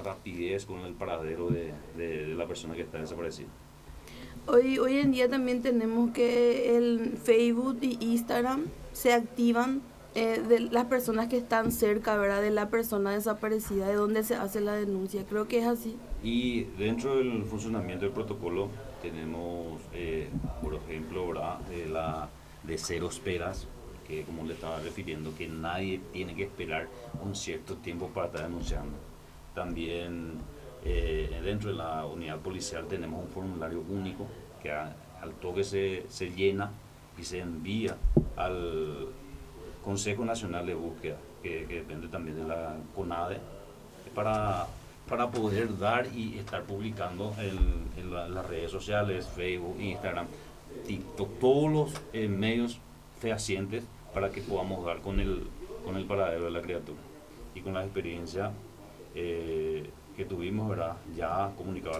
rapidez con el paradero de la persona que está desaparecida. Hoy en día también tenemos que el Facebook y Instagram se activan de las personas que están cerca, ¿verdad? De la persona desaparecida, de donde se hace la denuncia. Creo que es así. Y dentro del funcionamiento del protocolo tenemos, por ejemplo, ¿verdad? De cero esperas, que como le estaba refiriendo, que nadie tiene que esperar un cierto tiempo para estar denunciando. También dentro de la unidad policial tenemos un formulario único que al toque se llena y se envía al Consejo Nacional de Búsqueda, que depende también de la CONADE, para, para poder dar y estar publicando en las redes sociales, Facebook, Instagram, TikTok, todos los medios fehacientes para que podamos dar con el paradero de la criatura. Y con la experiencia que tuvimos, ¿verdad? Ya comunicado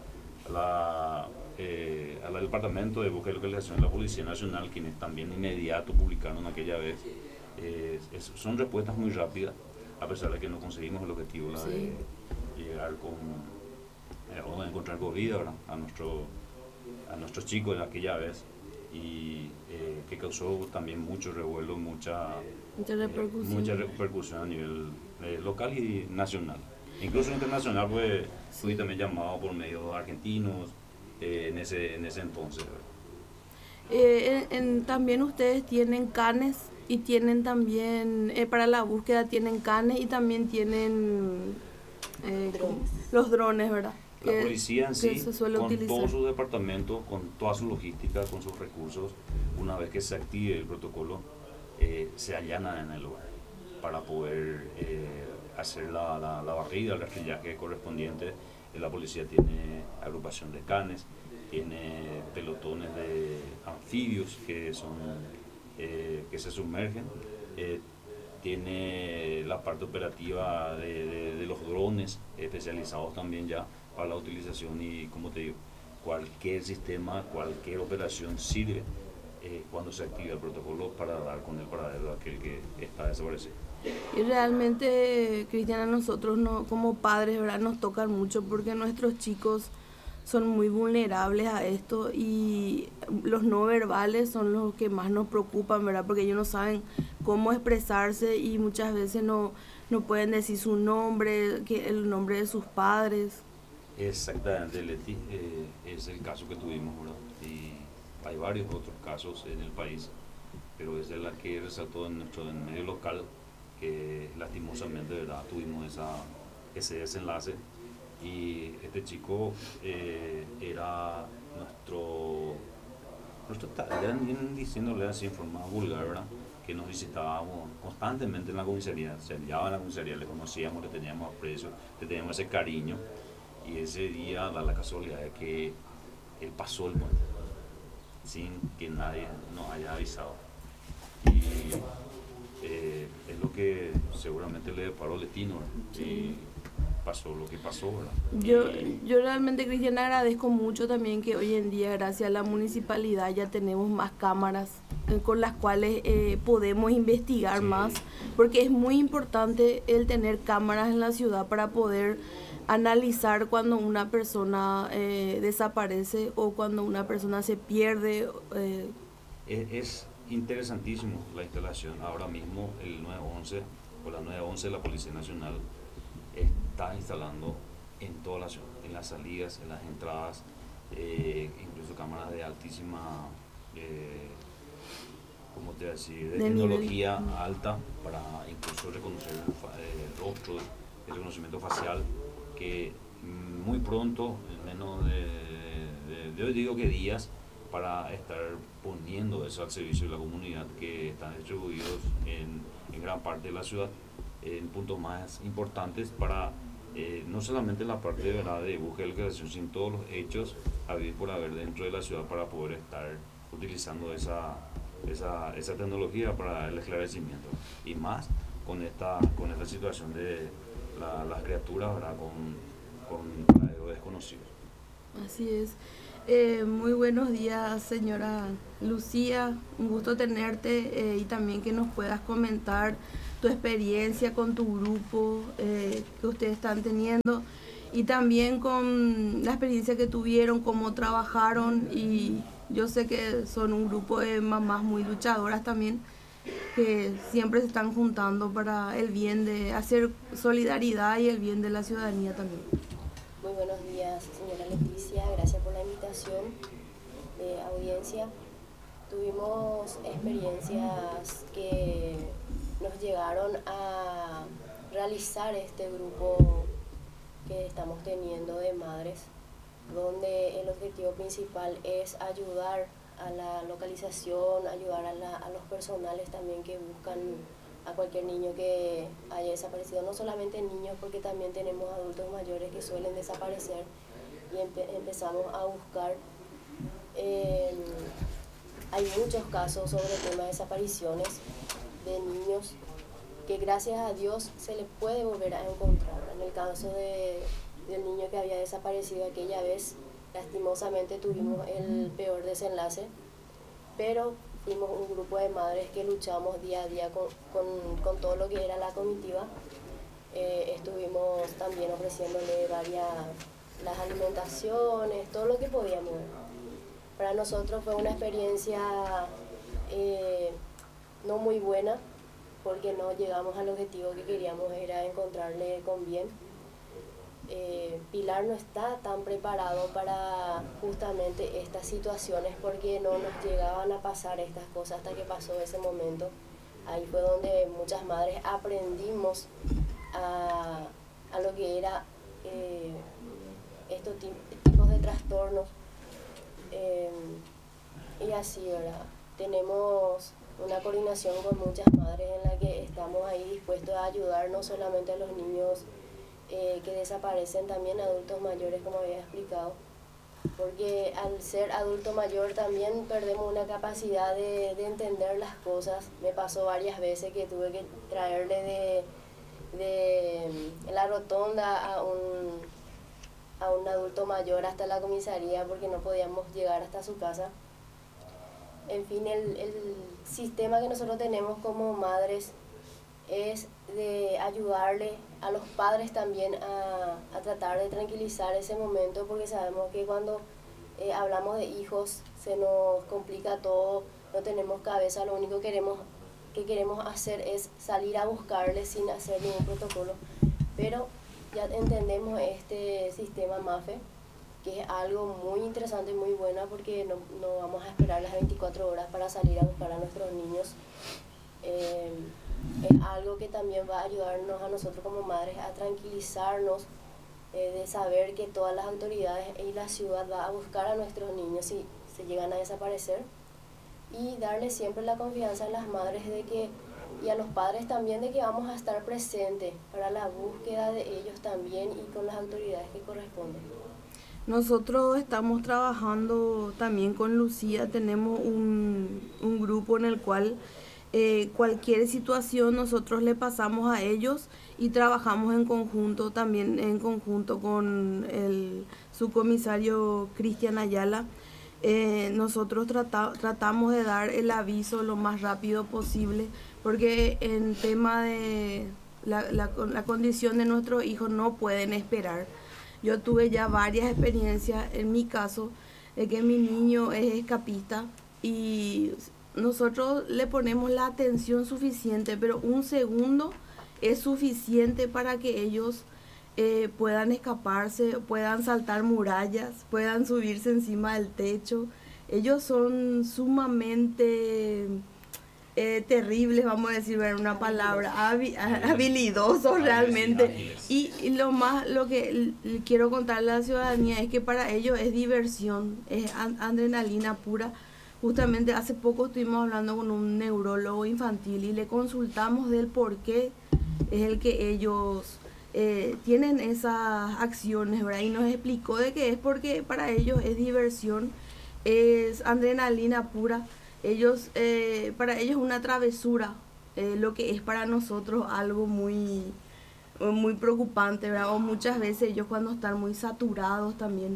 al Departamento de Búsqueda y Localización de la Policía Nacional, quienes también inmediato publicaron aquella vez. Son respuestas muy rápidas, a pesar de que no conseguimos el objetivo, la de Sí. llegar o de encontrar con vida, ¿verdad? A nuestros chicos de aquella vez, y que causó también mucho revuelo, Mucha repercusión. mucha repercusión a nivel local y nacional. Incluso internacional, pues fui también llamado por medios argentinos en ese entonces, ¿verdad? También ustedes tienen canes y tienen también, para la búsqueda tienen canes y también tienen Drones. los drones, ¿verdad? La policía en Que sí, se suele con utilizar. todo su departamento, con toda su logística, con sus recursos, una vez que se active el protocolo, se allana en el lugar para poder hacer la barrida, el rastrillaje correspondiente. La policía tiene agrupación de canes, tiene pelotones de anfibios que se sumergen, tiene la parte operativa de los drones especializados también ya para la utilización, y como te digo, cualquier sistema, cualquier operación sirve cuando se activa el protocolo para dar con el paradero de aquel que está desaparecido. Y realmente, Cristiana, nosotros no, como padres, ¿verdad? Nos tocan mucho porque nuestros chicos son muy vulnerables a esto y los no verbales son los que más nos preocupan, ¿verdad? Porque ellos no saben cómo expresarse y muchas veces no pueden decir su nombre, el nombre de sus padres. Exactamente, Leti, es el caso que tuvimos, ¿verdad? Y hay varios otros casos en el país, pero esa es la que resaltó en nuestro en medio local, que lastimosamente, ¿verdad? Tuvimos ese desenlace. Y este chico era eran diciéndole así en forma vulgar, ¿verdad? Que nos visitábamos constantemente en la comisaría, se hallaba en la comisaría, le conocíamos, le teníamos aprecio, le teníamos ese cariño, y ese día da la casualidad de que él pasó el puente sin que nadie nos haya avisado. Y es lo que seguramente le deparó al destino, ¿verdad? Y pasó lo que pasó, ¿verdad? Yo, Y yo realmente, Cristiana, agradezco mucho también que hoy en día, gracias a la municipalidad, ya tenemos más cámaras con las cuales podemos investigar sí, más, porque es muy importante el tener cámaras en la ciudad para poder analizar cuando una persona desaparece o cuando una persona se pierde. es interesantísimo la instalación. Ahora mismo el 911 o la 911 de la Policía Nacional está instalando en toda la ciudad, en las salidas, en las entradas, incluso cámaras de altísima, ¿cómo te voy a decir?, de De tecnología nivel. alta, para incluso reconocer rostros, el reconocimiento facial, que muy pronto, en menos yo digo que días, para estar poniendo eso al servicio de la comunidad, que están distribuidos en gran parte de la ciudad, en puntos más importantes, para no solamente la parte de, ¿verdad?, de búsqueda y localización, sino todos los hechos a vivir por haber dentro de la ciudad, para poder estar utilizando esa tecnología para el esclarecimiento. Y más con esta situación de las criaturas, ¿verdad?, con desconocidos. Así es. Muy buenos días, señora Lucía. Un gusto tenerte y también que nos puedas comentar tu experiencia con tu grupo que ustedes están teniendo y también con la experiencia que tuvieron, cómo trabajaron. Y yo sé que son un grupo de mamás muy luchadoras también que siempre se están juntando para el bien de hacer solidaridad y el bien de la ciudadanía también. Muy buenos días, señora Leticia. Gracias por la invitación de audiencia. Tuvimos experiencias que nos llegaron a realizar este grupo que estamos teniendo de madres, donde el objetivo principal es ayudar a la localización, ayudar a los personales también que buscan a cualquier niño que haya desaparecido, no solamente niños, porque también tenemos adultos mayores que suelen desaparecer y empezamos a buscar. Eh, Hay muchos casos sobre el tema de desapariciones de niños que gracias a Dios se le puede volver a encontrar. En el caso del niño que había desaparecido aquella vez, lastimosamente tuvimos el peor desenlace, pero fuimos un grupo de madres que luchamos día a día con todo lo que era la comitiva. Estuvimos también ofreciéndole las alimentaciones, todo lo que podíamos. Para nosotros fue una experiencia no muy buena, porque no llegamos al objetivo que queríamos, era encontrarle con bien. Pilar no está tan preparado para justamente estas situaciones, porque no nos llegaban a pasar estas cosas hasta que pasó ese momento. Ahí fue donde muchas madres aprendimos a lo que era estos tipos de trastornos. Y así, ¿verdad? Tenemos una coordinación con muchas madres en la que estamos ahí dispuestos a ayudar no solamente a los niños que desaparecen, también adultos mayores, como había explicado, porque al ser adulto mayor también perdemos una capacidad de entender las cosas. Me pasó varias veces que tuve que traerle de la rotonda a un adulto mayor hasta la comisaría porque no podíamos llegar hasta su casa. En fin, el sistema que nosotros tenemos como madres es de ayudarle a los padres también a tratar de tranquilizar ese momento, porque sabemos que cuando hablamos de hijos se nos complica todo, no tenemos cabeza, lo único que queremos hacer es salir a buscarles sin hacer ningún protocolo. Pero ya entendemos este sistema MAFE, que es algo muy interesante y muy bueno, porque no vamos a esperar las 24 horas para salir a buscar a nuestros niños. Es algo que también va a ayudarnos a nosotros como madres a tranquilizarnos, de saber que todas las autoridades y la ciudad va a buscar a nuestros niños si se llegan a desaparecer, y darle siempre la confianza a las madres de que, y a los padres también, de que vamos a estar presentes para la búsqueda de ellos también y con las autoridades que corresponden. Nosotros estamos trabajando también con Lucía, tenemos un grupo en el cual cualquier situación nosotros le pasamos a ellos y trabajamos en conjunto, también en conjunto con el subcomisario Cristian Ayala. Nosotros tratamos de dar el aviso lo más rápido posible, porque en tema de la condición de nuestros hijos no pueden esperar. Yo tuve ya varias experiencias en mi caso de que mi niño es escapista y nosotros le ponemos la atención suficiente, pero un segundo es suficiente para que ellos puedan escaparse, puedan saltar murallas, puedan subirse encima del techo. Ellos son sumamente terribles, vamos a decir en una palabra, habilidosos realmente. Y lo que quiero contarle a la ciudadanía es que para ellos es diversión, es adrenalina pura. Justamente hace poco estuvimos hablando con un neurólogo infantil y le consultamos del por qué es el que ellos tienen esas acciones, ¿verdad? Y nos explicó de que es porque para ellos es diversión, es adrenalina pura. Ellos, para ellos es una travesura, lo que es para nosotros algo muy preocupante, ¿verdad? O muchas veces ellos cuando están muy saturados también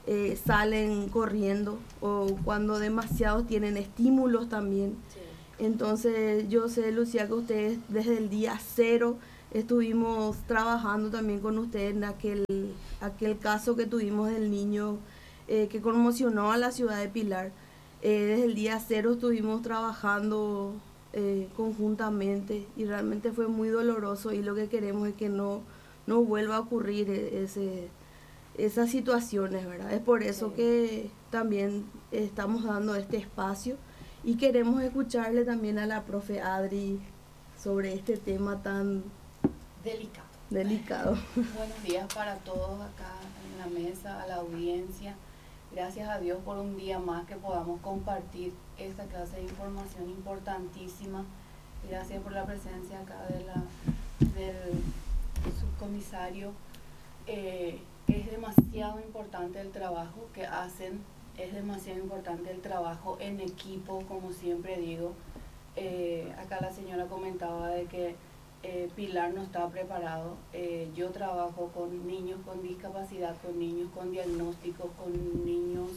salen corriendo o cuando demasiados tienen estímulos también. Sí. Entonces yo sé, Lucía, que ustedes desde el día cero estuvimos trabajando también con ustedes en aquel caso que tuvimos del niño que conmocionó a la ciudad de Pilar. Desde el día cero estuvimos trabajando conjuntamente y realmente fue muy doloroso, y lo que queremos es que no vuelva a ocurrir esas situaciones, ¿verdad? Es por eso que también estamos dando este espacio y queremos escucharle también a la profe Adri sobre este tema tan delicado. Buenos días para todos acá en la mesa, a la audiencia. Gracias a Dios por un día más que podamos compartir esta clase de información importantísima. Gracias por la presencia acá del subcomisario. Es demasiado importante el trabajo que hacen, es demasiado importante el trabajo en equipo, como siempre digo. Acá la señora comentaba de que Pilar no está preparado. Yo trabajo con niños con discapacidad, con niños con diagnósticos, con niños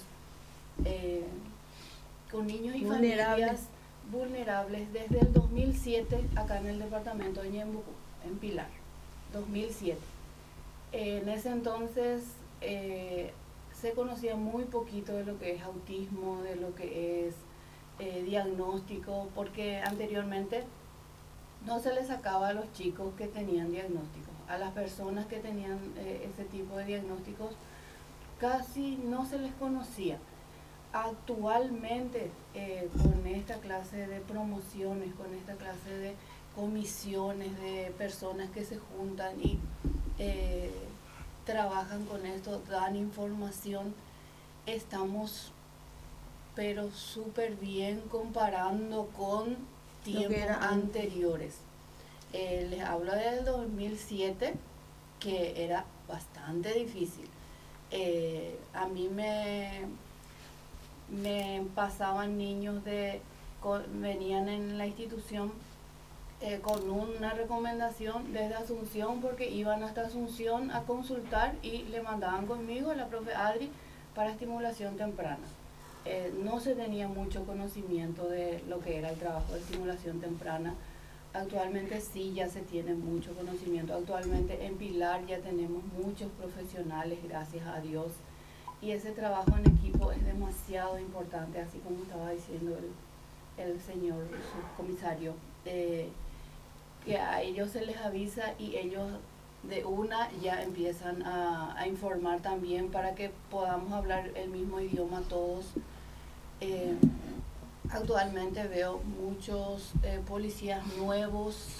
y familias vulnerables desde el 2007 acá en el departamento de Ñembucú, en Pilar, 2007. En ese entonces se conocía muy poquito de lo que es autismo, de lo que es diagnóstico, porque anteriormente no se les sacaba a los chicos que tenían diagnósticos. A las personas que tenían ese tipo de diagnósticos casi no se les conocía. Actualmente, con esta clase de promociones, con esta clase de comisiones de personas que se juntan y trabajan con esto, dan información, estamos pero súper bien comparando con tiempos anteriores. Les hablo del 2007, que era bastante difícil. A mí me pasaban niños venían en la institución con una recomendación desde Asunción, porque iban hasta Asunción a consultar y le mandaban conmigo a la profe Adri para estimulación temprana. No se tenía mucho conocimiento de lo que era el trabajo de estimulación temprana. Actualmente sí, ya se tiene mucho conocimiento. Actualmente en Pilar ya tenemos muchos profesionales, gracias a Dios. Y ese trabajo en equipo es demasiado importante, así como estaba diciendo el señor subcomisario, que a ellos se les avisa y ellos de una ya empiezan a informar también para que podamos hablar el mismo idioma todos. Actualmente veo muchos policías nuevos,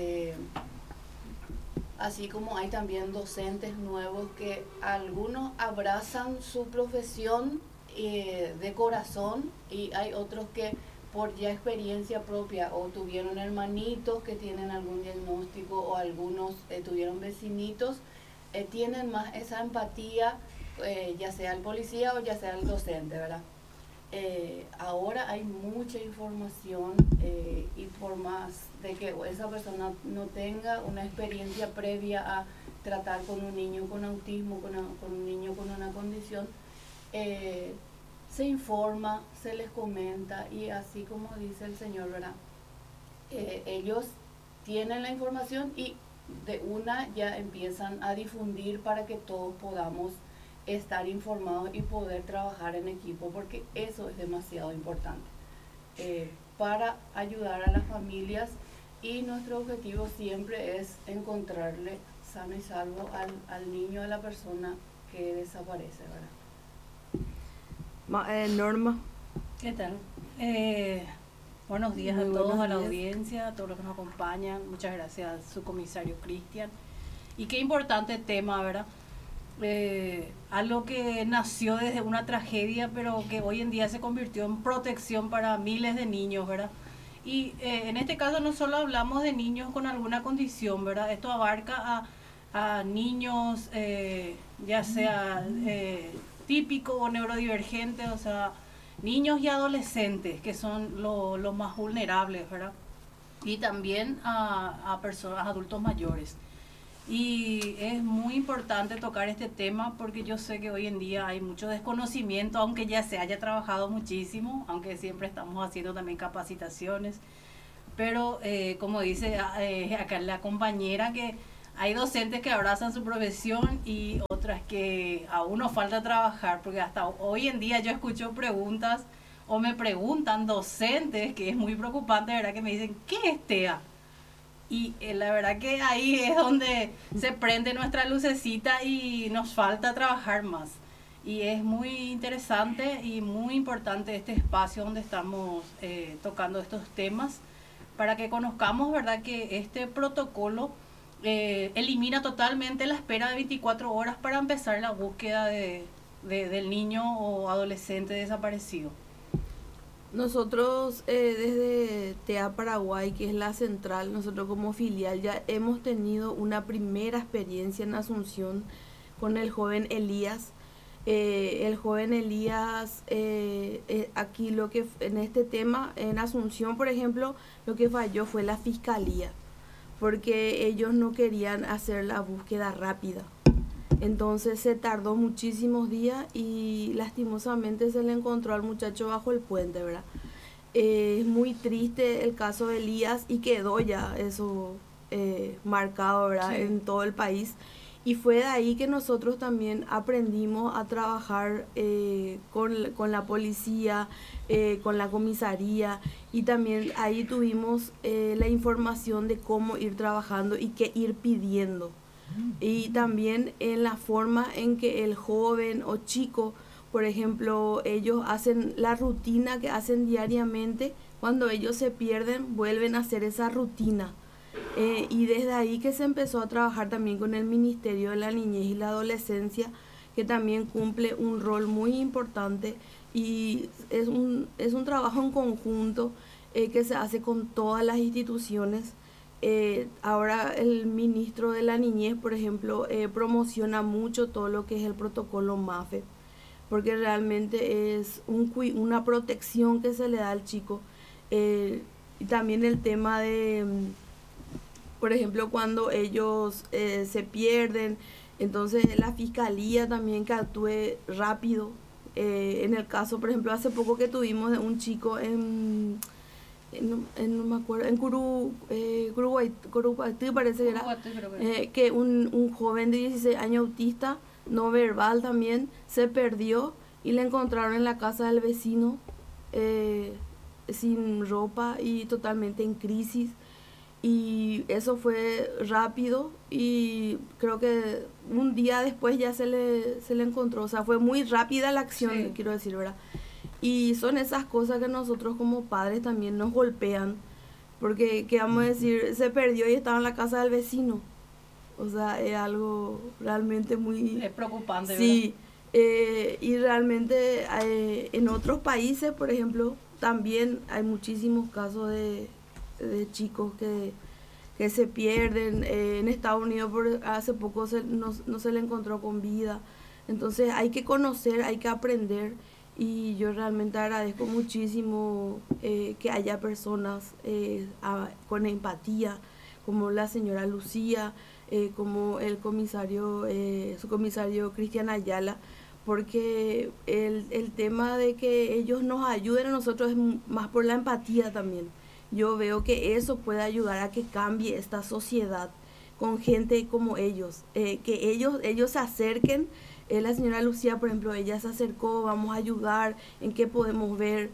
así como hay también docentes nuevos que algunos abrazan su profesión de corazón, y hay otros que por ya experiencia propia o tuvieron hermanitos que tienen algún diagnóstico o algunos tuvieron vecinitos, tienen más esa empatía, ya sea el policía o ya sea el docente, ¿verdad? Ahora hay mucha información y por más de que esa persona no tenga una experiencia previa a tratar con un niño con autismo, con un niño con una condición, se informa, se les comenta, y así como dice el señor, ¿verdad? Ellos tienen la información y de una ya empiezan a difundir para que todos podamos estar informados y poder trabajar en equipo, porque eso es demasiado importante para ayudar a las familias, y nuestro objetivo siempre es encontrarle sano y salvo al niño, a la persona que desaparece, ¿verdad? Norma. ¿Qué tal? Buenos días Muy a todos, buenos a la días. audiencia, a todos los que nos acompañan. Muchas gracias, subcomisario Cristian. Y qué importante tema, ¿verdad? Algo que nació desde una tragedia, pero que hoy en día se convirtió en protección para miles de niños, ¿verdad? Y en este caso no solo hablamos de niños con alguna condición, ¿verdad? Esto abarca a niños, ya sea típico o neurodivergente, o sea, niños y adolescentes, que son los más vulnerables, ¿verdad? Y también a personas, adultos mayores. Y es muy importante tocar este tema porque yo sé que hoy en día hay mucho desconocimiento, aunque ya se haya trabajado muchísimo, aunque siempre estamos haciendo también capacitaciones. Pero como dice acá la compañera, que hay docentes que abrazan su profesión y otras que aún nos falta trabajar, porque hasta hoy en día yo escucho preguntas o me preguntan docentes, que es muy preocupante, ¿verdad? Que me dicen, ¿qué es TEA? Y la verdad que ahí es donde se prende nuestra lucecita y nos falta trabajar más. Y es muy interesante y muy importante este espacio donde estamos tocando estos temas para que conozcamos, ¿verdad?, que este protocolo elimina totalmente la espera de 24 horas para empezar la búsqueda del niño o adolescente desaparecido. Nosotros desde TEA Paraguay, que es la central, nosotros como filial ya hemos tenido una primera experiencia en Asunción con el joven Elías. El joven Elías, aquí lo que en este tema, en Asunción, por ejemplo, lo que falló fue la fiscalía, porque ellos no querían hacer la búsqueda rápida. Entonces se tardó muchísimos días y lastimosamente se le encontró al muchacho bajo el puente, ¿verdad? Es muy triste el caso de Elías y quedó ya eso marcado, ¿verdad? Sí. En todo el país. Y fue de ahí que nosotros también aprendimos a trabajar con la policía, con la comisaría, y también ahí tuvimos la información de cómo ir trabajando y qué ir pidiendo. Y también en la forma en que el joven o chico, por ejemplo, ellos hacen la rutina que hacen diariamente, cuando ellos se pierden vuelven a hacer esa rutina. Y desde ahí que se empezó a trabajar también con el Ministerio de la Niñez y la Adolescencia, que también cumple un rol muy importante, y es un trabajo en conjunto que se hace con todas las instituciones. Ahora el ministro de la Niñez, por ejemplo, promociona mucho todo lo que es el protocolo MAFE, porque realmente es una protección que se le da al chico. Y también el tema de, por ejemplo, cuando ellos se pierden, entonces la fiscalía también que actúe rápido. En el caso, por ejemplo, hace poco que tuvimos de un chico no me acuerdo, en Curuguatí parece que era, que un joven de 16 años autista, no verbal también, se perdió y le encontraron en la casa del vecino sin ropa y totalmente en crisis. Y eso fue rápido y creo que un día después ya se le encontró. O sea, fue muy rápida la acción, sí, quiero decir, ¿verdad? Y son esas cosas que nosotros como padres también nos golpean, porque, ¿qué vamos a decir? Se perdió y estaba en la casa del vecino. O sea, es algo realmente muy... Es preocupante, sí, y realmente en otros países, por ejemplo, también hay muchísimos casos de chicos que se pierden. En Estados Unidos hace poco no se le encontró con vida. Entonces hay que conocer, hay que aprender. Y yo realmente agradezco muchísimo que haya personas con empatía, como la señora Lucía, como el comisario, su comisario Cristian Ayala, porque el tema de que ellos nos ayuden a nosotros es más por la empatía también. Yo veo que eso puede ayudar a que cambie esta sociedad con gente como ellos, que ellos se acerquen. La señora Lucía, por ejemplo, ella se acercó, vamos a ayudar, en qué podemos ver.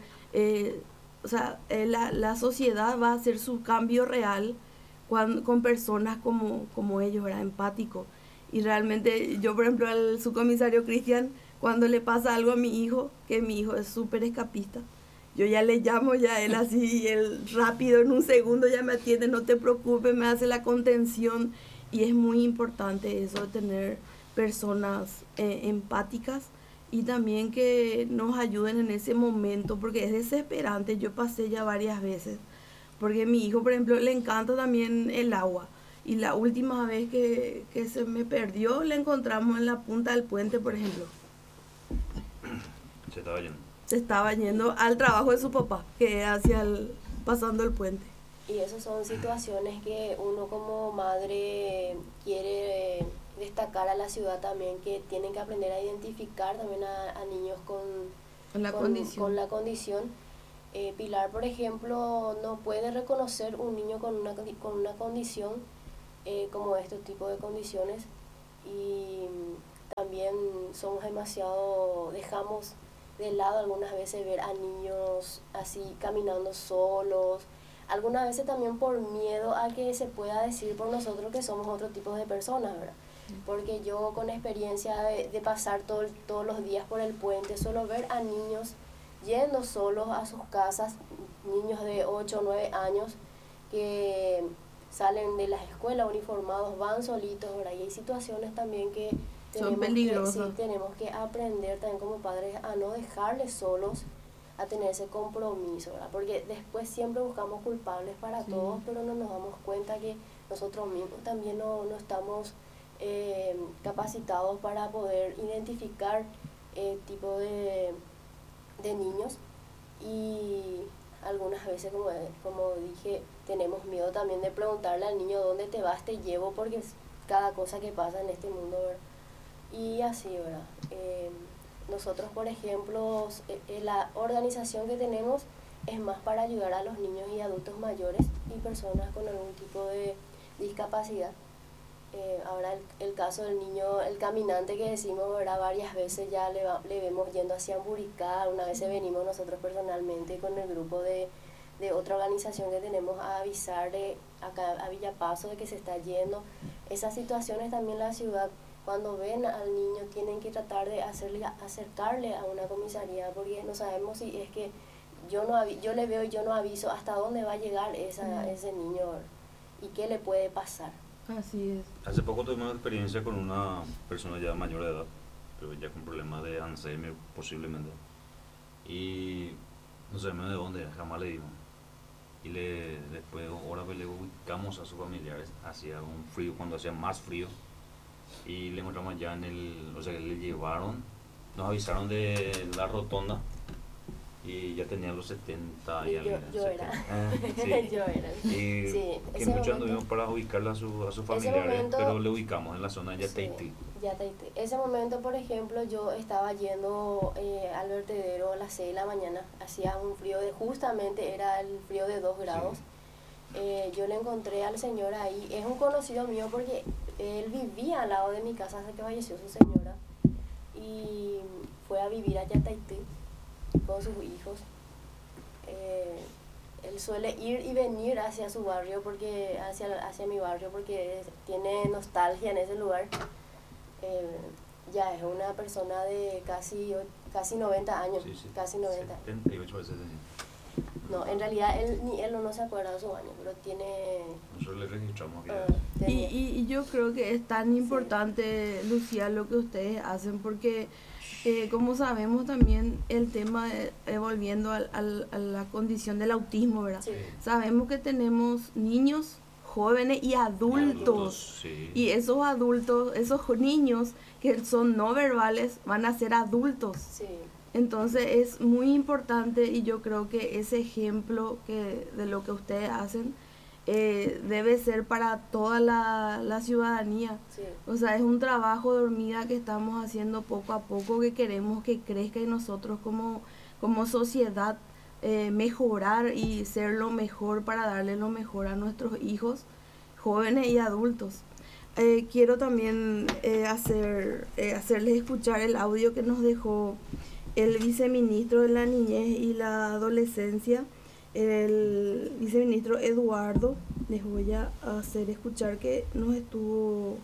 O sea, la sociedad va a hacer su cambio real con personas como ellos, ¿verdad? Empáticos. Y realmente yo, por ejemplo, al subcomisario Cristian, cuando le pasa algo a mi hijo, que mi hijo es súper escapista, yo ya le llamo ya a él así, y él rápido, en un segundo ya me atiende, no te preocupes, me hace la contención. Y es muy importante eso de tener personas empáticas y también que nos ayuden en ese momento, porque es desesperante. Yo pasé ya varias veces, porque a mi hijo, por ejemplo, le encanta también el agua, y la última vez que se me perdió, le encontramos en la punta del puente, por ejemplo. Se estaba yendo. Se estaba yendo al trabajo de su papá, que es pasando el puente. Y esas son situaciones que uno como madre quiere destacar a la ciudad también, que tienen que aprender a identificar también a niños con la condición. Pilar, por ejemplo, no puede reconocer un niño con una condición como este tipo de condiciones, y también dejamos de lado algunas veces ver a niños así caminando solos, algunas veces también por miedo a que se pueda decir por nosotros que somos otro tipo de personas, ¿verdad? Porque yo con experiencia de pasar todos los días por el puente, suelo ver a niños yendo solos a sus casas, niños de 8 o 9 años que salen de las escuelas uniformados, van solitos, ¿verdad? Y hay situaciones también que son peligrosas. Tenemos que aprender también como padres a no dejarles solos, a tener ese compromiso, ¿verdad? Porque después siempre buscamos culpables para todos, pero no nos damos cuenta que nosotros mismos también no estamos capacitados para poder identificar tipo de niños, y algunas veces, como dije, tenemos miedo también de preguntarle al niño dónde te vas, te llevo, porque es cada cosa que pasa en este mundo, ¿verdad? Y así, ¿verdad? Nosotros, por ejemplo, la organización que tenemos es más para ayudar a los niños y adultos mayores y personas con algún tipo de discapacidad. Ahora el caso del niño, el caminante que decimos, ¿verdad? Varias veces ya le vemos yendo hacia Amburicá. Una vez venimos nosotros personalmente con el grupo de otra organización que tenemos a avisarle acá a Villapaso de que se está yendo. Esas situaciones también la ciudad, cuando ven al niño, tienen que tratar de acercarle a una comisaría, porque no sabemos si es que yo le veo y yo no aviso hasta dónde va a llegar ese niño y qué le puede pasar. Así es. Hace poco tuvimos una experiencia con una persona ya mayor de edad, pero ya con problemas de Alzheimer posiblemente. Y no sabemos de dónde, jamás le dimos. Y después, ahora le ubicamos a sus familiares, hacía un frío, cuando hacía más frío. Y le encontramos ya o sea, le llevaron, nos avisaron de la rotonda. Y ya tenía los 70 y algo. Yo era. Sí. Yo era. Y sí, que mucho anduvimos para ubicarla a sus familiares, pero le ubicamos en la zona de Yataití. Yataití. Ese momento, por ejemplo, yo estaba yendo al vertedero a las 6 de la mañana, hacía un frío justamente era el frío de 2 grados. Sí. Yo le encontré al señor ahí, es un conocido mío porque él vivía al lado de mi casa hasta que falleció su señora, y fue a vivir a Yataití con sus hijos. Él suele ir y venir hacia su barrio, hacia mi barrio, porque tiene nostalgia en ese lugar. Ya es una persona de casi 90 años. Sí. Casi 90. 78 veces. No, en realidad él no se acuerda de sus años, pero tiene... Nosotros le registramos bien. Y yo creo que es tan importante, sí, Lucía, lo que ustedes hacen, porque como sabemos también el tema, volviendo a la condición del autismo, ¿verdad? Sí. Sabemos que tenemos niños, jóvenes y adultos. Sí. Y esos adultos, esos niños que son no verbales, van a ser adultos. Sí. Entonces es muy importante, y yo creo que ese ejemplo de lo que ustedes hacen debe ser para toda la ciudadanía. Sí. O sea, es un trabajo de hormiga que estamos haciendo poco a poco, que queremos que crezca, y nosotros como sociedad mejorar y ser lo mejor para darle lo mejor a nuestros hijos, jóvenes y adultos. Quiero también hacerles escuchar el audio que nos dejó el viceministro de la Niñez y la Adolescencia, el viceministro Eduardo. Les voy a hacer escuchar que nos estuvo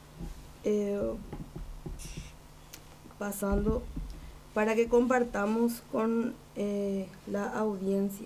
pasando para que compartamos con la audiencia.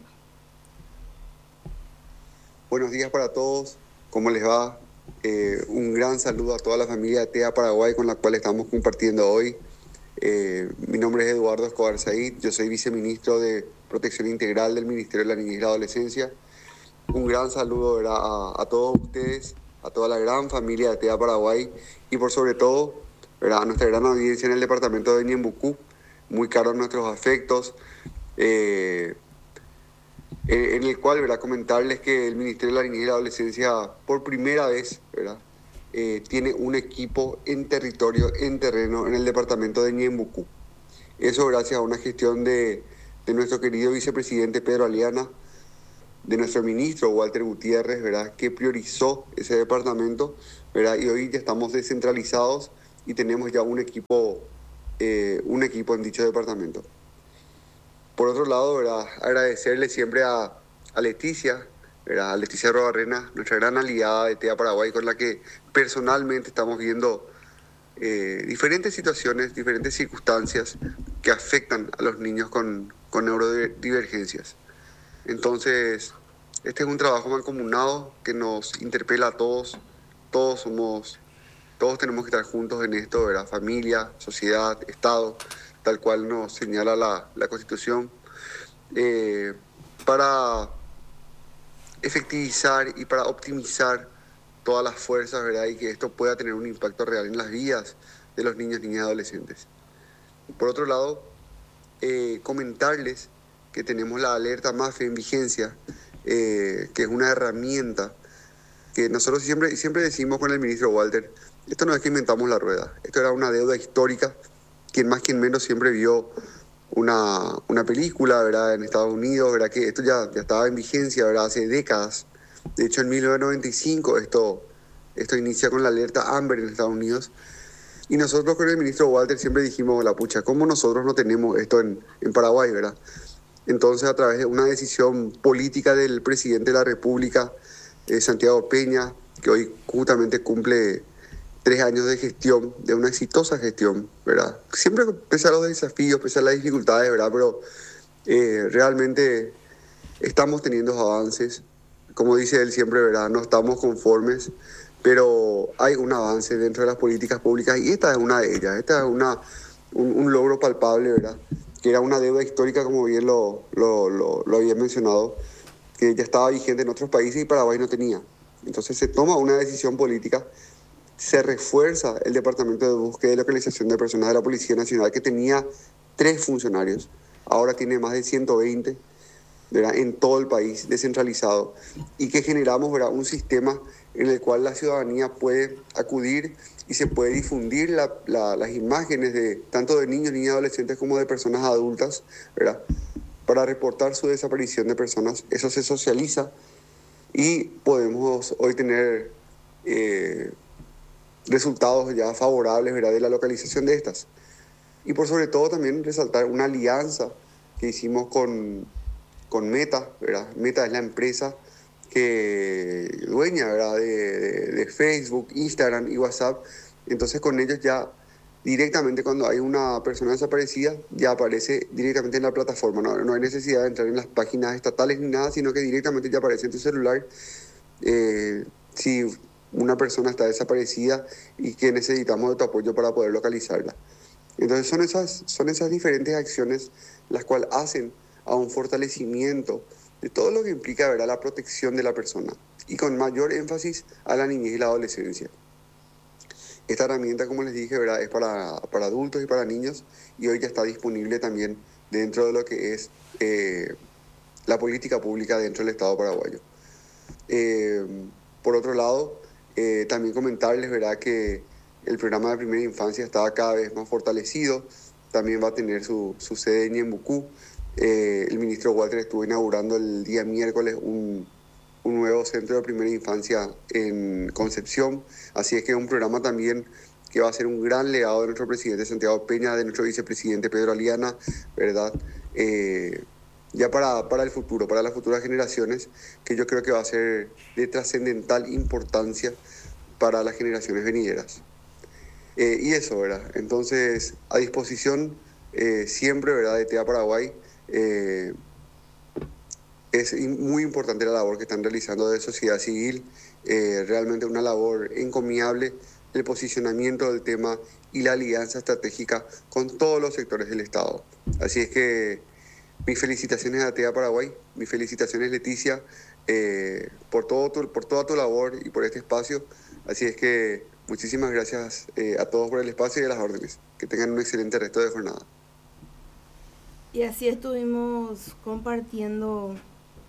Buenos días para todos, ¿cómo les va? Un gran saludo a toda la familia de TEA Paraguay con la cual estamos compartiendo hoy. Mi nombre es Eduardo Escobar Said, yo soy viceministro de Protección Integral del Ministerio de la Niñez y la Adolescencia. Un gran saludo, ¿verdad?, a todos ustedes, a toda la gran familia de TEA Paraguay, y por sobre todo, ¿verdad?, a nuestra gran audiencia en el departamento de Ñembucú, muy caro a nuestros afectos. en el cual, ¿verdad?, comentarles que el Ministerio de la Niñez y la Adolescencia, por primera vez, ¿verdad?, tiene un equipo en territorio, en terreno, en el departamento de Ñembucú. Eso gracias a una gestión de nuestro querido vicepresidente Pedro Aliana, de nuestro ministro Walter Gutiérrez, ¿verdad?, que priorizó ese departamento, ¿verdad?, y hoy ya estamos descentralizados y tenemos ya un equipo en dicho departamento. Por otro lado, ¿verdad?, agradecerle siempre a Leticia, ¿verdad?, a Leticia Robarrena, nuestra gran aliada de TEA Paraguay, con la que personalmente estamos viendo diferentes situaciones, diferentes circunstancias que afectan a los niños con neurodivergencias. Entonces, este es un trabajo mancomunado que nos interpela a todos. Todos tenemos que estar juntos en esto, ¿verdad? Familia, sociedad, Estado, tal cual nos señala la Constitución, para efectivizar y para optimizar todas las fuerzas, ¿verdad?, y que esto pueda tener un impacto real en las vidas de los niños, niñas y adolescentes. Por otro lado, comentarles que tenemos la alerta MAFE en vigencia, que es una herramienta que nosotros siempre decimos con el ministro Walter, esto no es que inventamos la rueda, esto era una deuda histórica. Quien más, quien menos siempre vio una película, ¿verdad?, en Estados Unidos, ¿verdad?, que esto ya estaba en vigencia, ¿verdad?, hace décadas. De hecho, en 1995 esto inicia con la alerta Amber en Estados Unidos. Y nosotros con el ministro Walter siempre dijimos, la pucha, ¿cómo nosotros no tenemos esto en Paraguay, ¿verdad? Entonces, a través de una decisión política del presidente de la República, Santiago Peña, que hoy justamente cumple 3 años de gestión, de una exitosa gestión, ¿verdad? Siempre pese a los desafíos, pese a las dificultades, ¿verdad? Pero realmente estamos teniendo avances. Como dice él siempre, ¿verdad?, no estamos conformes, pero hay un avance dentro de las políticas públicas y esta es una de ellas. Esta es un logro palpable, ¿verdad?, que era una deuda histórica, como bien lo había mencionado, que ya estaba vigente en otros países y Paraguay no tenía. Entonces se toma una decisión política, se refuerza el Departamento de Búsqueda y Localización de Personas de la Policía Nacional, que tenía 3 funcionarios, ahora tiene más de 120, ¿verdad?, en todo el país, descentralizado, y que generamos, ¿verdad?, un sistema en el cual la ciudadanía puede acudir y se puede difundir las imágenes de tanto de niños, niñas, adolescentes como de personas adultas, ¿verdad?, para reportar su desaparición de personas. Eso se socializa y podemos hoy tener resultados ya favorables, ¿verdad?, de la localización de estas. Y por sobre todo también resaltar una alianza que hicimos con Meta, ¿verdad? Meta es la empresa dueña, ¿verdad?, de Facebook, Instagram y WhatsApp. Entonces con ellos ya directamente cuando hay una persona desaparecida ya aparece directamente en la plataforma. No hay necesidad de entrar en las páginas estatales ni nada, sino que directamente ya aparece en tu celular si una persona está desaparecida y que necesitamos de tu apoyo para poder localizarla. Entonces son esas diferentes acciones las cuales hacen a un fortalecimiento de todo lo que implica, ¿verdad?, la protección de la persona y con mayor énfasis a la niñez y la adolescencia. Esta herramienta, como les dije, ¿verdad?, es para adultos y para niños y hoy ya está disponible también dentro de lo que es la política pública dentro del Estado paraguayo. Por otro lado, también comentarles, ¿verdad?, que el programa de primera infancia está cada vez más fortalecido. También va a tener su sede en Ñembucú. El ministro Walter estuvo inaugurando el día miércoles un nuevo centro de primera infancia en Concepción. Así es que es un programa también que va a ser un gran legado de nuestro presidente Santiago Peña, de nuestro vicepresidente Pedro Aliana, ¿verdad?, ya para el futuro, para las futuras generaciones, que yo creo que va a ser de trascendental importancia para las generaciones venideras. Y eso, ¿verdad? Entonces, a disposición siempre, ¿verdad?, de TEA Paraguay. Es muy importante la labor que están realizando de sociedad civil, realmente una labor encomiable, el posicionamiento del tema y la alianza estratégica con todos los sectores del Estado. Así es que mis felicitaciones a TEA Paraguay, mis felicitaciones, Leticia, por toda tu labor y por este espacio. Así es que muchísimas gracias a todos por el espacio y a las órdenes. Que tengan un excelente resto de jornada. Y así estuvimos compartiendo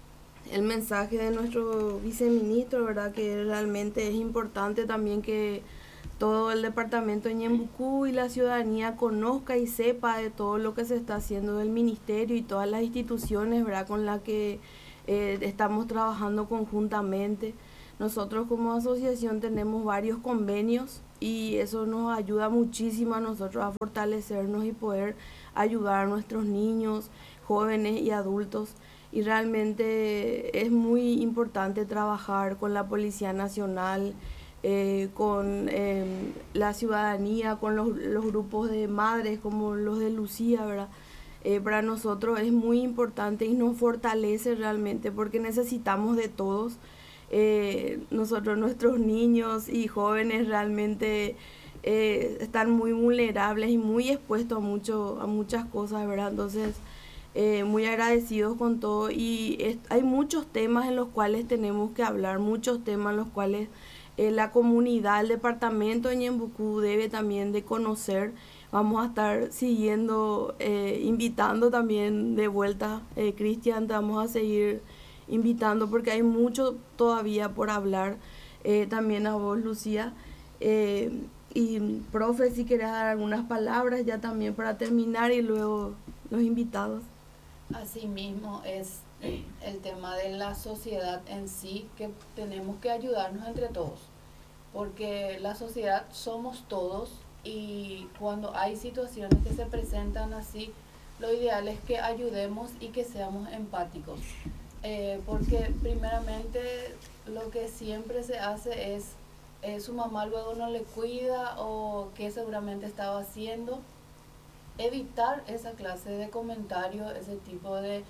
el mensaje de nuestro viceministro, ¿verdad? Que realmente es importante también que todo el departamento de Ñembucú y la ciudadanía conozca y sepa de todo lo que se está haciendo del ministerio y todas las instituciones, ¿verdad? Con las que estamos trabajando conjuntamente. Nosotros como asociación tenemos varios convenios y eso nos ayuda muchísimo a nosotros a fortalecernos y poder ayudar a nuestros niños, jóvenes y adultos. Y realmente es muy importante trabajar con la Policía Nacional, con la ciudadanía, con los grupos de madres como los de Lucía, ¿verdad? Para nosotros es muy importante y nos fortalece realmente porque necesitamos de todos. Nosotros, nuestros niños y jóvenes realmente están muy vulnerables y muy expuestos a muchas cosas, ¿verdad? Entonces, muy agradecidos con todo y hay muchos temas en los cuales tenemos que hablar, muchos temas en los cuales la comunidad, el departamento de Ñembucú debe también de conocer. Vamos a estar siguiendo, invitando también de vuelta, Cristian, te vamos a seguir invitando porque hay mucho todavía por hablar. También a vos, Lucía. Y profe, si querés dar algunas palabras ya también para terminar y luego los invitados. Asimismo es el tema de la sociedad en sí, que tenemos que ayudarnos entre todos, porque la sociedad somos todos y cuando hay situaciones que se presentan así, lo ideal es que ayudemos y que seamos empáticos, porque primeramente lo que siempre se hace es su mamá luego no le cuida o que seguramente estaba haciendo. Evitar esa clase de comentarios, ese tipo de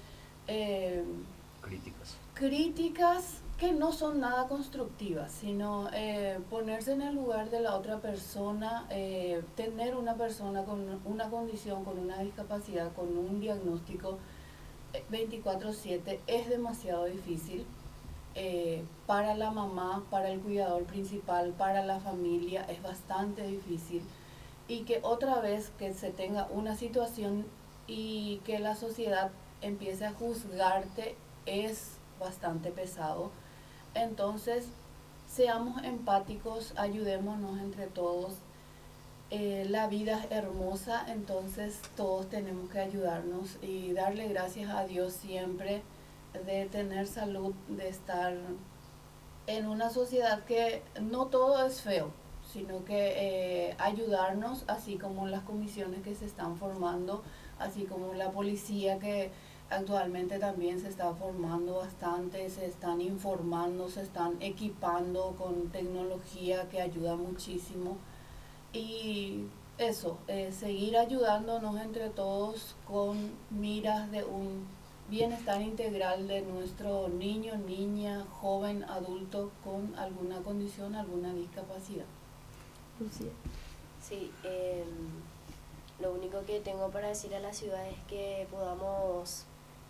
críticas que no son nada constructivas, sino ponerse en el lugar de la otra persona, tener una persona con una condición, con una discapacidad, con un diagnóstico 24/7 es demasiado difícil para la mamá, para el cuidador principal, para la familia, es bastante difícil. Y que otra vez que se tenga una situación y que la sociedad empiece a juzgarte es bastante pesado. Entonces, seamos empáticos, ayudémonos entre todos. La vida es hermosa, entonces todos tenemos que ayudarnos y darle gracias a Dios siempre de tener salud, de estar en una sociedad que no todo es feo, sino que ayudarnos, así como las comisiones que se están formando, así como la policía que actualmente también se está formando bastante, se están informando, se están equipando con tecnología que ayuda muchísimo. Y eso, seguir ayudándonos entre todos con miras de un bienestar integral de nuestro niño, niña, joven, adulto con alguna condición, alguna discapacidad. Lucía. Sí, lo único que tengo para decir a la ciudad es que podamos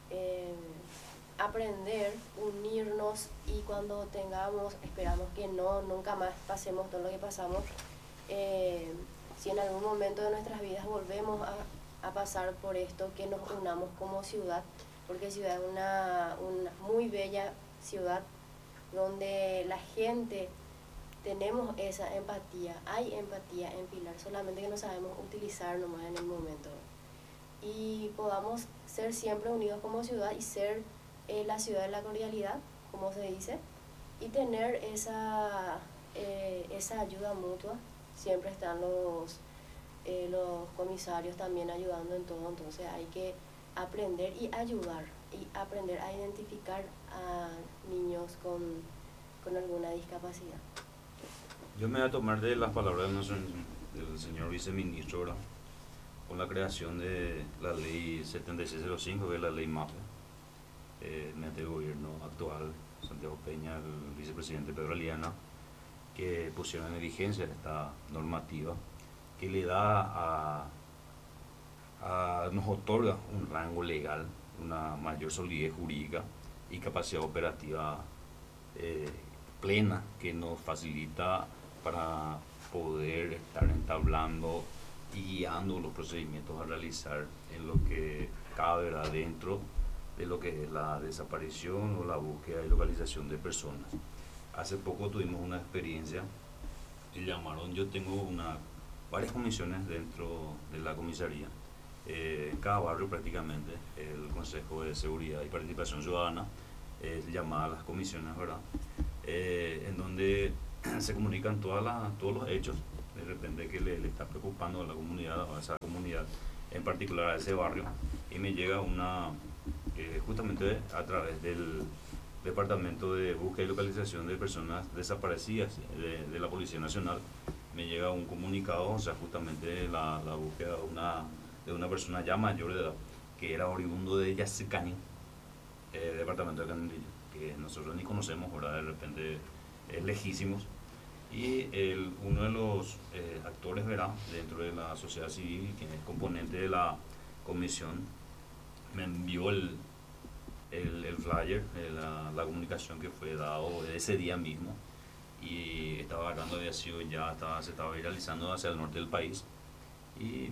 aprender, unirnos y cuando tengamos, esperamos que nunca más pasemos todo lo que pasamos, si en algún momento de nuestras vidas volvemos a pasar por esto, que nos unamos como ciudad, porque ciudad es una muy bella ciudad donde la gente tenemos esa empatía, hay empatía en Pilar, solamente que no sabemos utilizar nomás en el momento. Y podamos ser siempre unidos como ciudad y ser la ciudad de la cordialidad, como se dice, y tener esa ayuda mutua. Siempre están los comisarios también ayudando en todo, entonces hay que aprender y ayudar y aprender a identificar a niños con alguna discapacidad. Yo me voy a tomar de las palabras del señor viceministro, ¿verdad? Con la creación de la ley 7605, que es la ley MAPE, mediante el gobierno actual, Santiago Peña, el vicepresidente Pedro Aliana, que pusieron en vigencia esta normativa que le da nos otorga un rango legal, una mayor solidez jurídica y capacidad operativa plena, que nos facilita para poder estar entablando y guiando los procedimientos a realizar en lo que cabe dentro de lo que es la desaparición o la búsqueda y localización de personas. Hace poco tuvimos una experiencia, y llamaron, yo tengo varias comisiones dentro de la comisaría, en cada barrio prácticamente, el Consejo de Seguridad y Participación Ciudadana, llamada a las comisiones, ¿verdad? En donde se comunican todos los hechos, de repente que le está preocupando a la comunidad, a esa comunidad, en particular a ese barrio, y me llega justamente a través del Departamento de Búsqueda y Localización de Personas Desaparecidas de la Policía Nacional, me llega un comunicado, o sea, justamente la búsqueda de una persona ya mayor de edad, que era oriundo de Yacycani, departamento de Canindillo, que nosotros ni conocemos, ¿verdad? De repente es lejísimos. Y uno de los actores, ¿verdad?, dentro de la sociedad civil, quien es componente de la comisión, me envió el flyer, la comunicación que fue dado ese día mismo, y estaba hablando, había sido se estaba viralizando hacia el norte del país, y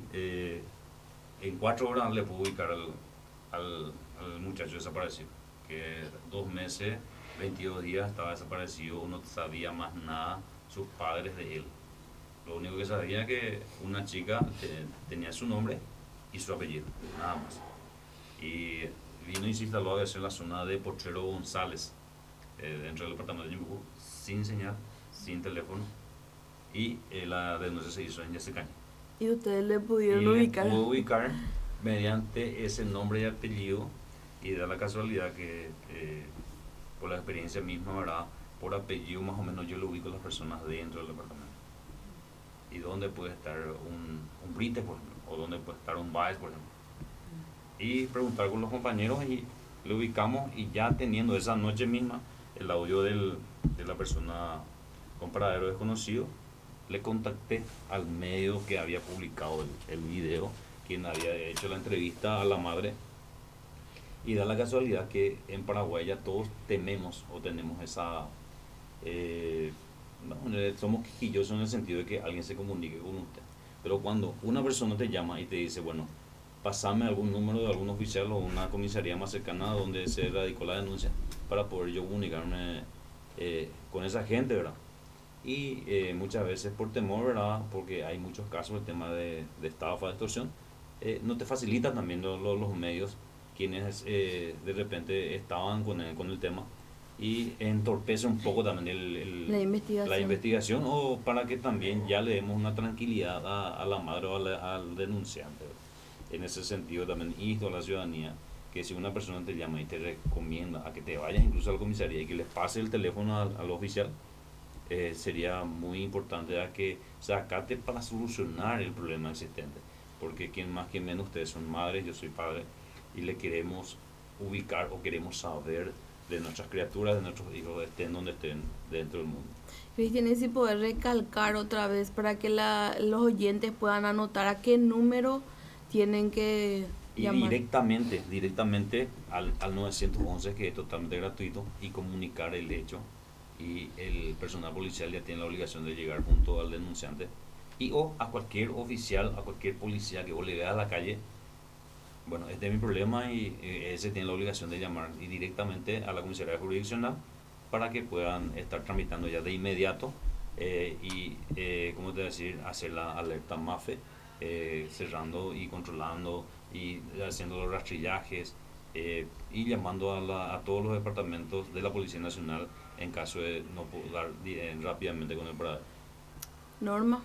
en 4 horas le pude ubicar al muchacho desaparecido, que 2 meses, 22 días estaba desaparecido, no sabía más nada sus padres de él. Lo único que sabía es que una chica tenía su nombre y su apellido, nada más. Y vino y se instaló en la zona de Potrero González, dentro del departamento de Ñuble, sin señal, sin teléfono, y la denuncia se hizo en Yacycani. Y ustedes le pudieron Y ubicar. pudo ubicar mediante ese nombre y apellido, y da la casualidad que por la experiencia misma, ¿verdad?, por apellido más o menos yo lo ubico a las personas dentro del departamento. Y dónde puede estar un Brite, por ejemplo, o dónde puede estar un Baez, por ejemplo. Y preguntar con los compañeros y lo ubicamos, y ya teniendo esa noche misma el audio de la persona con paradero desconocido, le contacté al medio que había publicado el video, quien había hecho la entrevista a la madre, y da la casualidad que en Paraguay ya todos tememos o tenemos esa... somos quisquillosos en el sentido de que alguien se comunique con usted, pero cuando una persona te llama y te dice, bueno, pasame algún número de algún oficial o una comisaría más cercana donde se radicó la denuncia para poder yo comunicarme con esa gente, ¿verdad? Y muchas veces por temor, ¿verdad?, porque hay muchos casos, el tema de estafa, de extorsión, no te facilitan también los medios, quienes de repente estaban con el tema, y entorpece un poco también la investigación, o para que también ya le demos una tranquilidad a la madre o al denunciante. En ese sentido también insto a la ciudadanía que si una persona te llama y te recomienda a que te vayas incluso a la comisaría y que les pase el teléfono al oficial, sería muy importante a que se acate para solucionar el problema existente, porque quien más quien menos, ustedes son madres, yo soy padre, y le queremos ubicar o queremos saber de nuestras criaturas, de nuestros hijos, estén donde estén dentro del mundo. Cristian, y si poder recalcar otra vez para que los oyentes puedan anotar a qué número tienen que llamar. Y directamente al 911, que es totalmente gratuito, y comunicar el hecho, y el personal policial ya tiene la obligación de llegar junto al denunciante, y o a cualquier oficial, a cualquier policía que vos le veas a la calle, bueno, este es mi problema, y ese tiene la obligación de llamar y directamente a la comisaría jurisdiccional para que puedan estar tramitando ya de inmediato como te voy a decir, hacer la alerta MAFE, cerrando y controlando y haciendo los rastrillajes, y llamando a todos los departamentos de la Policía Nacional en caso de no poder dar rápidamente con el paradero. Norma.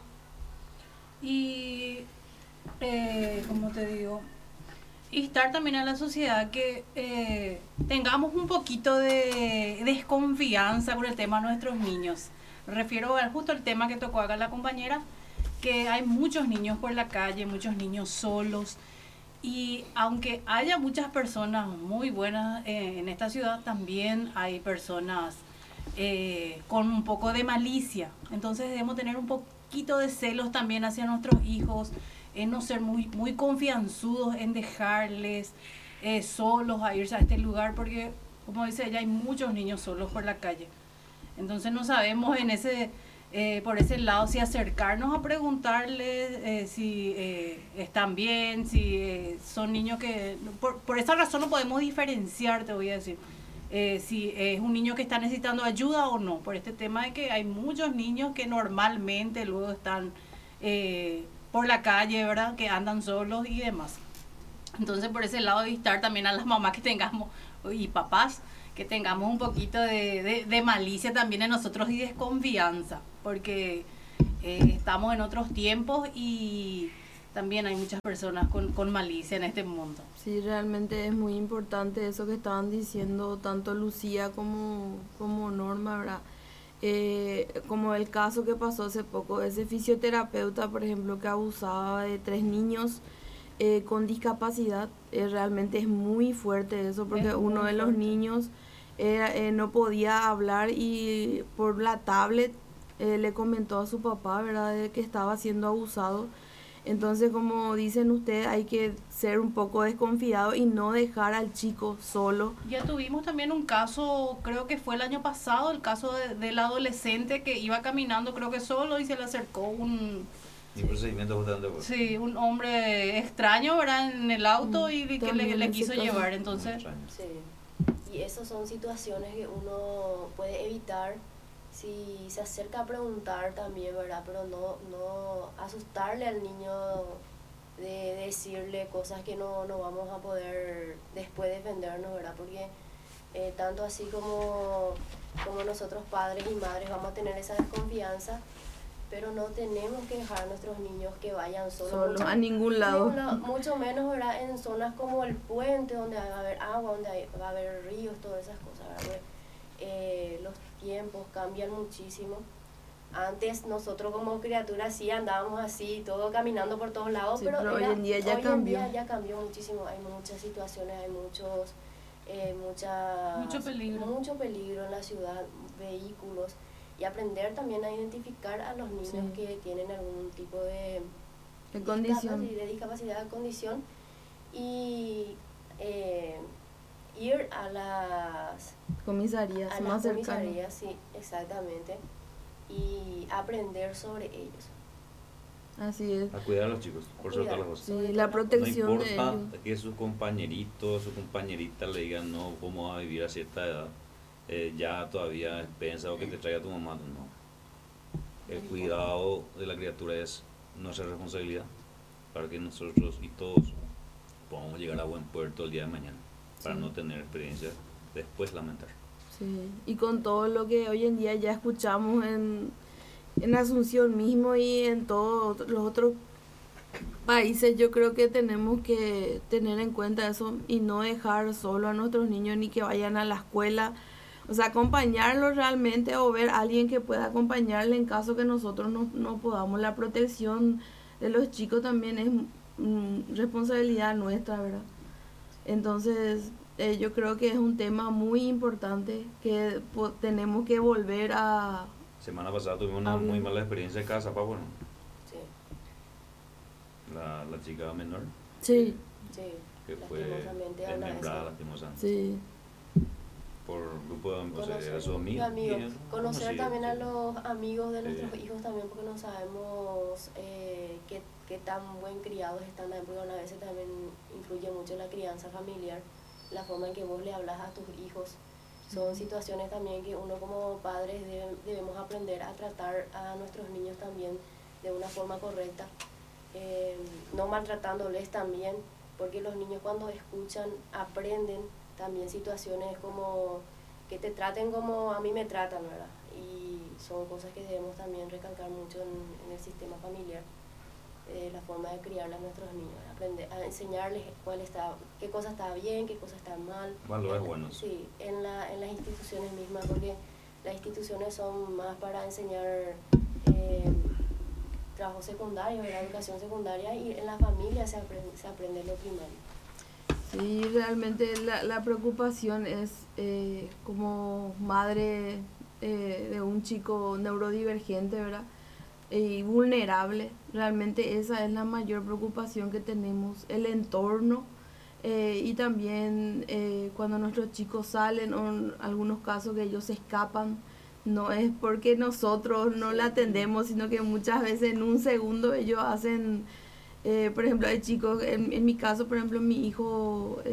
Y como te digo, instar también a la sociedad que tengamos un poquito de desconfianza con el tema de nuestros niños. Me refiero justo al tema que tocó acá la compañera, que hay muchos niños por la calle, muchos niños solos, y aunque haya muchas personas muy buenas en esta ciudad, también hay personas con un poco de malicia. Entonces debemos tener un poquito de celos también hacia nuestros hijos, no ser muy confianzudos en dejarles solos a irse a este lugar, porque como dice ella, hay muchos niños solos por la calle. Entonces no sabemos en por ese lado, si acercarnos a preguntarles si están bien, si son niños que... Por esa razón no podemos diferenciar, te voy a decir, si es un niño que está necesitando ayuda o no, por este tema de que hay muchos niños que normalmente luego están por la calle, ¿verdad? Que andan solos y demás. Entonces, por ese lado, evitar también a las mamás que tengamos y papás que tengamos un poquito de malicia también en nosotros y desconfianza, porque estamos en otros tiempos y también hay muchas personas con malicia en este mundo. Sí, realmente es muy importante eso que estaban diciendo tanto Lucía como Norma, ¿verdad? Como el caso que pasó hace poco, ese fisioterapeuta, por ejemplo, que abusaba de 3 niños con discapacidad, realmente es muy fuerte eso, porque uno de los niños no podía hablar y por la tablet le comentó a su papá, ¿verdad?, de que estaba siendo abusado. Entonces, como dicen ustedes, hay que ser un poco desconfiado y no dejar al chico solo. Ya tuvimos también un caso, creo que fue el año pasado, el caso del adolescente que iba caminando, creo que solo, y se le acercó un hombre extraño, ¿verdad?, en el auto y que le quiso llevar. Entonces, sí. Y esas son situaciones que uno puede evitar si se acerca a preguntar también, ¿verdad? Pero no asustarle al niño de decirle cosas que no vamos a poder después defendernos, ¿verdad? Porque tanto así como nosotros padres y madres vamos a tener esa desconfianza, pero no tenemos que dejar a nuestros niños que vayan solos A ningún lado. Mucho menos, ¿verdad?, en zonas como el puente, donde va a haber agua, donde va a haber ríos, todas esas cosas, ¿verdad? Los tiempos cambian muchísimo. Antes nosotros como criaturas sí andábamos así, todo caminando por todos lados, sí, pero hoy en día ya cambió. Ya cambió muchísimo. Hay muchas situaciones, hay mucho peligro en la ciudad, vehículos, y aprender también a identificar a los niños sí. que tienen algún tipo de condición, de discapacidad, de condición, y ir a las comisarías, más cercanas. Sí, exactamente, y aprender sobre ellos. Así es. A cuidar a los chicos, por sobre todas las cosas. Sí, la protección no de importa ellos. que sus compañeritos, su compañerita le digan no, cómo va a vivir a cierta edad, ya todavía piensa o que te traiga tu mamá, no. El cuidado de la criatura es nuestra responsabilidad para que nosotros y todos podamos llegar a buen puerto el día de mañana, para no tener experiencias después lamentar. Sí, y con todo lo que hoy en día ya escuchamos en Asunción mismo y en todos los otros países, yo creo que tenemos que tener en cuenta eso y no dejar solo a nuestros niños ni que vayan a la escuela. O sea, acompañarlos realmente o ver a alguien que pueda acompañarle en caso que nosotros no podamos. La protección de los chicos también es responsabilidad nuestra, ¿verdad? Entonces, yo creo que es un tema muy importante que tenemos que volver a... Semana pasada tuvimos una muy mala experiencia en casa, Pablo, ¿no? Sí. La chica menor. Sí. Que fue desmembrada lastimosamente. Sí. Por grupo de sus amigos. Conocer también a los amigos de nuestros hijos también, porque no sabemos qué tan buen criados están también, porque a veces también influye mucho la crianza familiar, la forma en que vos le hablas a tus hijos. Son situaciones también que uno como padres debemos aprender a tratar a nuestros niños también de una forma correcta, no maltratándoles también, porque los niños cuando escuchan aprenden también situaciones como que te traten como a mí me tratan, ¿verdad? Y son cosas que debemos también recalcar mucho en el sistema familiar, la forma de criar a nuestros niños, aprender a enseñarles qué cosa está bien, qué cosa está mal. Valores buenos. Sí, en las instituciones mismas, porque las instituciones son más para enseñar trabajo secundario, ¿verdad? Educación secundaria, y en la familia se aprende lo primario. Sí, realmente la preocupación es como madre de un chico neurodivergente, ¿verdad? Y vulnerable, realmente esa es la mayor preocupación que tenemos, el entorno, y también cuando nuestros chicos salen, o en algunos casos que ellos se escapan No es porque nosotros no la atendemos, sino que muchas veces en un segundo ellos hacen, por ejemplo, hay chicos, en mi caso, por ejemplo, mi hijo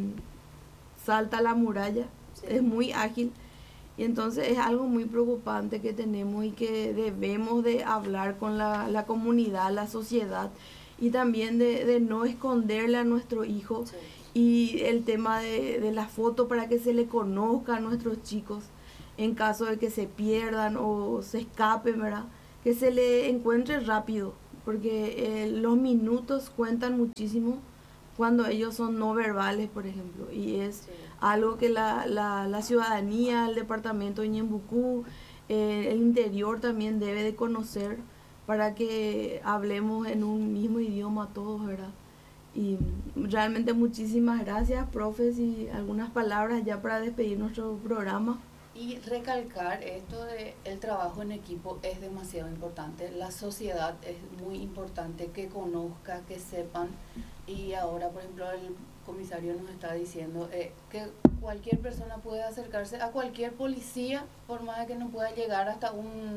salta la muralla, Sí. es muy ágil, y entonces es algo muy preocupante que tenemos y que debemos de hablar con la comunidad, la sociedad, y también de no esconderle a nuestro hijo, Sí. y el tema de la foto para que se le conozca a nuestros chicos en caso de que se pierdan o se escapen, ¿verdad? Que se le encuentre rápido, porque los minutos cuentan muchísimo cuando ellos son no verbales, por ejemplo, y es Sí. algo que la ciudadanía, el departamento de Ñembucú, el interior también debe de conocer para que hablemos en un mismo idioma todos, ¿verdad? Y realmente muchísimas gracias, profes, y algunas palabras ya para despedir nuestro programa. Y recalcar esto de el trabajo en equipo es demasiado importante. La sociedad es muy importante que conozca, que sepan. Y ahora, por ejemplo, el comisario nos está diciendo que cualquier persona puede acercarse a cualquier policía, por más de que no pueda llegar hasta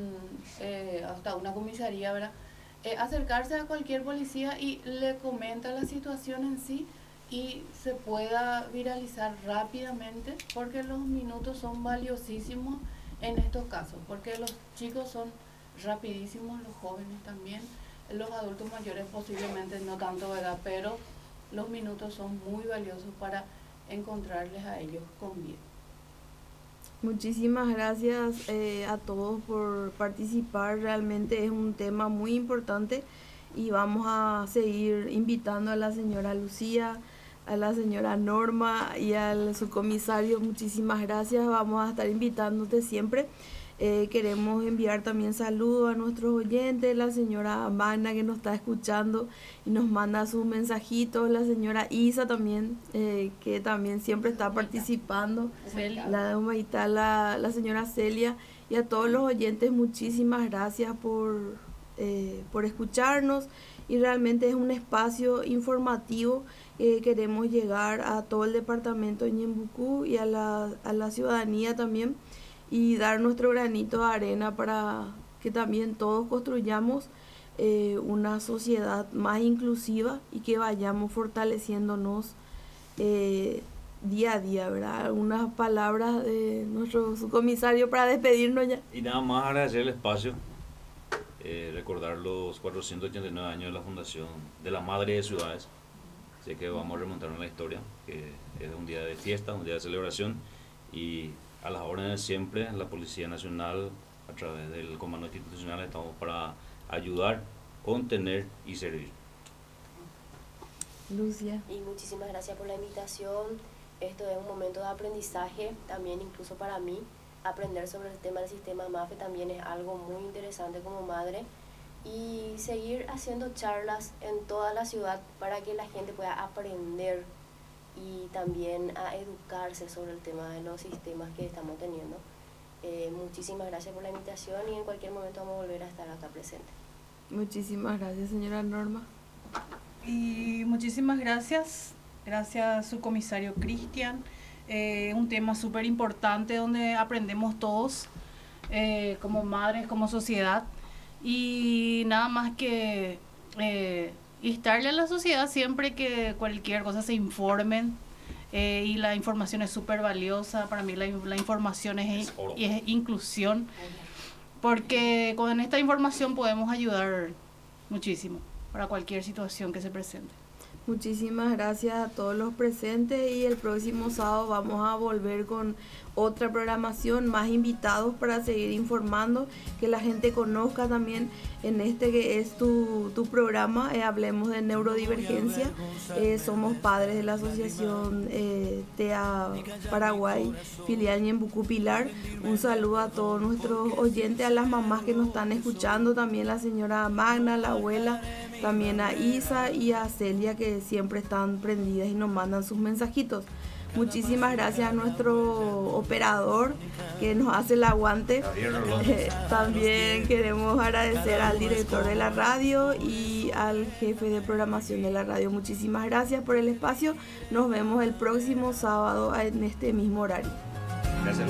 hasta una comisaría, ¿verdad? Acercarse a cualquier policía y le comenta la situación en sí y se pueda viralizar rápidamente, porque los minutos son valiosísimos en estos casos, porque los chicos son rapidísimos, los jóvenes también, los adultos mayores posiblemente no tanto, ¿verdad? Pero los minutos son muy valiosos para encontrarles a ellos con vida. Muchísimas gracias a todos por participar, realmente es un tema muy importante y vamos a seguir invitando a la señora Lucía, a la señora Norma y al subcomisario. Muchísimas gracias, vamos a estar invitándote siempre. Queremos enviar también saludos a nuestros oyentes, la señora Magna que nos está escuchando y nos manda sus mensajitos, la señora Isa también, que también siempre está participando, la Humaitá, la señora Celia, y a todos los oyentes muchísimas gracias por escucharnos, y realmente es un espacio informativo. Queremos llegar a todo el departamento de Ñembucú y a la ciudadanía también, y dar nuestro granito de arena para que también todos construyamos una sociedad más inclusiva y que vayamos fortaleciéndonos día a día, ¿verdad? Unas palabras de nuestro subcomisario para despedirnos ya. Y nada más agradecer el espacio, recordar los 489 años de la fundación de la Madre de Ciudades. Sé que vamos a remontarnos a la historia, que es un día de fiesta, un día de celebración, y a las órdenes siempre, la Policía Nacional, a través del Comando Institucional, estamos para ayudar, contener y servir. Lucia. Y muchísimas gracias por la invitación. Esto es un momento de aprendizaje, también incluso para mí. Aprender sobre el tema del sistema MAFE también es algo muy interesante como madre. Y seguir haciendo charlas en toda la ciudad para que la gente pueda aprender y también a educarse sobre el tema de los sistemas que estamos teniendo. Muchísimas gracias por la invitación y en cualquier momento vamos a volver a estar acá presente. Muchísimas gracias, señora Norma. Y muchísimas gracias, gracias subcomisario Cristian. Un tema súper importante donde aprendemos todos, como madres, como sociedad. Y nada más que instarle a la sociedad siempre que cualquier cosa se informen, y la información es súper valiosa. Para mí la información es inclusión, porque con esta información podemos ayudar muchísimo para cualquier situación que se presente. Muchísimas gracias a todos los presentes, y el próximo sábado vamos a volver con otra programación, más invitados para seguir informando, que la gente conozca también en este que es tu programa, Hablemos de Neurodivergencia. Somos padres de la asociación TEA Paraguay, filial Ñembucú Pilar. Un saludo a todos nuestros oyentes, a las mamás que nos están escuchando, también la señora Magna, la abuela, también a Isa y a Celia, que siempre están prendidas y nos mandan sus mensajitos. Muchísimas gracias a nuestro operador que nos hace el aguante. También queremos agradecer al director de la radio y al jefe de programación de la radio. Muchísimas gracias por el espacio. Nos vemos el próximo sábado en este mismo horario. Gracias.